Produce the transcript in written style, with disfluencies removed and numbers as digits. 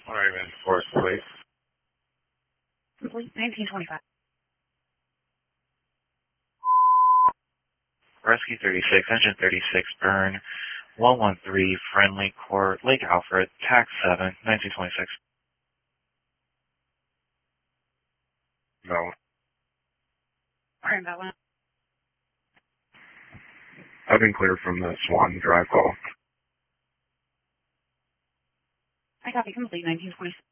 Raven Force, please. Complete 1925. Rescue 36, Engine 36, burn 113, Friendly Court, Lake Alfred, TAC 7, 1926. No. Alright, that one. I've been cleared from the Swan Drive call. I copy. Complete 1926.